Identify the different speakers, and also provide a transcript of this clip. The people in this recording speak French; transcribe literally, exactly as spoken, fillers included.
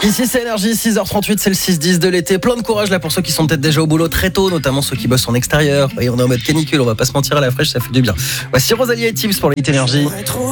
Speaker 1: Ici c'est Énergie, six heures trente-huit, c'est le six dix de l'été. Plein de courage là pour ceux qui sont peut-être déjà au boulot très tôt, notamment ceux qui bossent en extérieur. Et on est en mode canicule, on va pas se mentir, à la fraîche ça fait du bien. Voici Rosalie et Tips pour le Hit Énergie.